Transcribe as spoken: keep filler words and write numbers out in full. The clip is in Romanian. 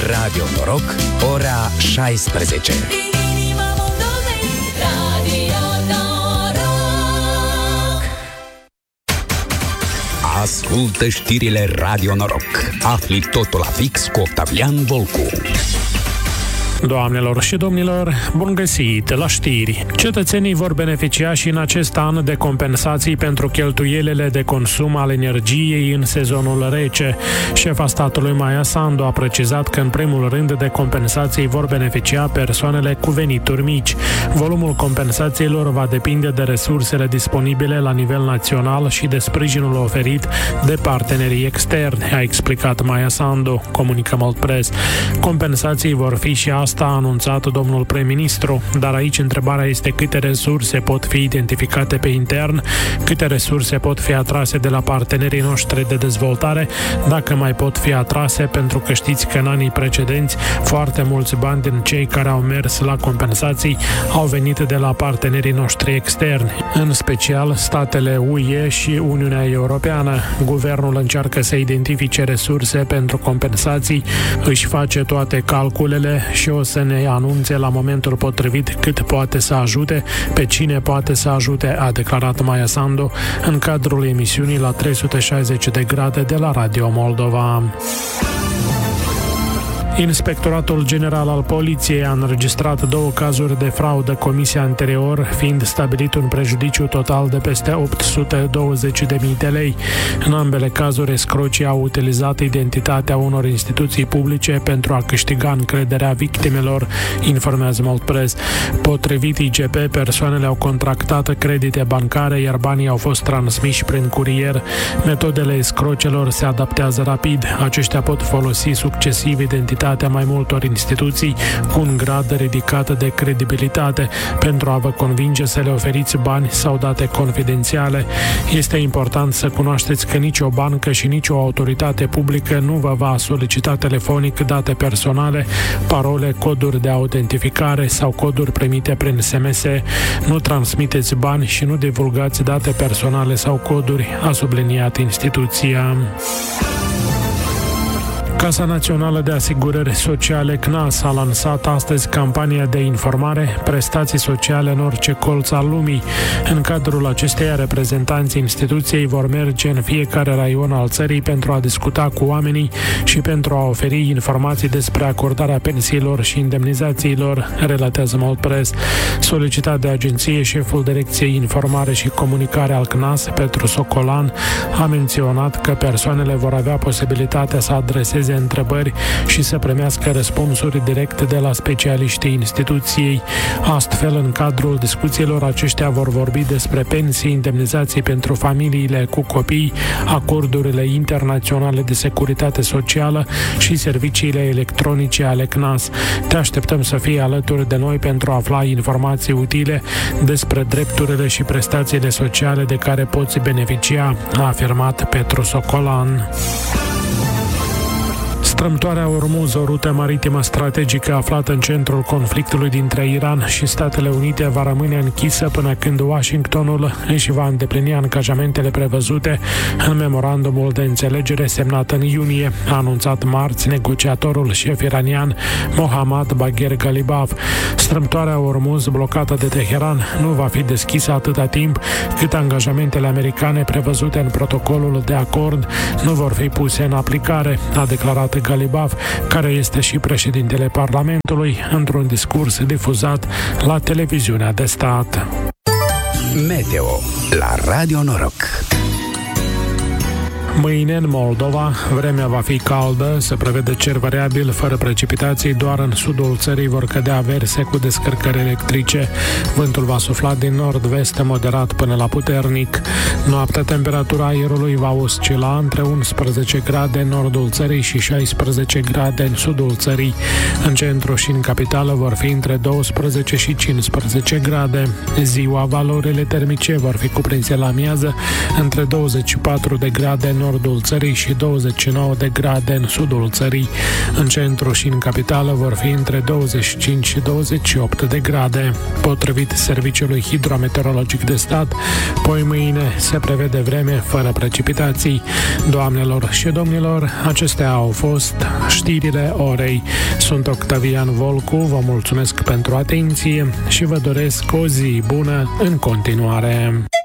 Radio Noroc, ora șaisprezece. Ascultă știrile Radio Noroc. Afli totul la fix cu Octavian Volcu. Doamnelor și domnilor, bun găsit la știri! Cetățenii vor beneficia și în acest an de compensații pentru cheltuielile de consum al energiei în sezonul rece. Șefa statului Maia Sandu a precizat că în primul rând de compensații vor beneficia persoanele cu venituri mici. Volumul compensațiilor va depinde de resursele disponibile la nivel național și de sprijinul oferit de partenerii externi, a explicat Maia Sandu, comunică Mult Press. Compensații vor fi și astăzi. Asta a anunțat domnul prim-ministru, dar aici întrebarea este câte resurse pot fi identificate pe intern, câte resurse pot fi atrase de la partenerii noștri de dezvoltare, dacă mai pot fi atrase, pentru că știți că în anii precedenți foarte mulți bani din cei care au mers la compensații au venit de la partenerii noștri externi, în special statele U E și Uniunea Europeană. Guvernul încearcă să identifice resurse pentru compensații, își face toate calculele și o să ne anunțe la momentul potrivit cât poate să ajute, pe cine poate să ajute, a declarat Maia Sandu în cadrul emisiunii la trei sute șaizeci de grade de la Radio Moldova. Inspectoratul General al Poliției a înregistrat două cazuri de fraudă comise anterior, fiind stabilit un prejudiciu total de peste opt sute douăzeci de mii de lei. În ambele cazuri, escrocii au utilizat identitatea unor instituții publice pentru a câștiga încrederea victimelor, informează Mult Press. Potrivit I G P, persoanele au contractat credite bancare, iar banii au fost transmiși prin curier. Metodele escrocelor se adaptează rapid. Aceștia pot folosi succesiv identitatea mai multor instituții cu un grad ridicat de credibilitate pentru a vă convinge să le oferiți bani sau date confidențiale. Este important să cunoașteți că nicio bancă și nicio autoritate publică nu vă va solicita telefonic date personale, parole, coduri de autentificare sau coduri primite prin S M S. Nu transmiteți bani și nu divulgați date personale sau coduri, a subliniat instituția. Casa Națională de Asigurări Sociale C N A S a lansat astăzi campania de informare Prestații sociale în orice colț al lumii. În cadrul acesteia, reprezentanții instituției vor merge în fiecare raion al țării pentru a discuta cu oamenii și pentru a oferi informații despre acordarea pensiilor și indemnizațiilor, relatează Mult Press. Solicitat de agenție, șeful Direcției Informare și Comunicare al C N A S, Petru Socolan, a menționat că persoanele vor avea posibilitatea să adreseze întrebări și să primească răspunsuri directe de la specialiștii instituției. Astfel, în cadrul discuțiilor, aceștia vor vorbi despre pensii, indemnizații pentru familiile cu copii, acordurile internaționale de securitate socială și serviciile electronice ale C N A S. Te așteptăm să fii alături de noi pentru a afla informații utile despre drepturile și prestațiile sociale de care poți beneficia, a afirmat Petru Socolan. Strâmtoarea Ormuz, o rută maritimă strategică aflată în centrul conflictului dintre Iran și Statele Unite, va rămâne închisă până când Washingtonul își va îndeplini angajamentele prevăzute în memorandumul de înțelegere semnat în iunie, a anunțat marți negociatorul șef iranian Mohammad Bagher Ghalibaf. Strâmtoarea Ormuz, blocată de Teheran, nu va fi deschisă atâta timp cât angajamentele americane prevăzute în protocolul de acord nu vor fi puse în aplicare, a declarat Ghalibaf, care este și președintele Parlamentului, într-un discurs difuzat la televiziunea de stat. Meteo la Radio Noroc. Mâine, în Moldova, vremea va fi caldă, se prevede cer variabil, fără precipitații, doar în sudul țării vor cădea averse cu descărcări electrice. Vântul va sufla din nord-vest moderat până la puternic. Noaptea, temperatura aerului va oscila între unsprezece grade în nordul țării și șaisprezece grade în sudul țării. În centru și în capitală vor fi între douăsprezece și cincisprezece grade. Ziua, valorile termice vor fi cuprinse la amiază între douăzeci și patru de grade în nordul țării și douăzeci și nouă de grade în sudul țării. În centru și în capitală vor fi între douăzeci și cinci și douăzeci și opt de grade. Potrivit Serviciului Hidrometeorologic de Stat, poi mâine se prevede vreme fără precipitații. Doamnelor și domnilor, acestea au fost știrile orei. Sunt Octavian Volcu, vă mulțumesc pentru atenție și vă doresc o zi bună în continuare.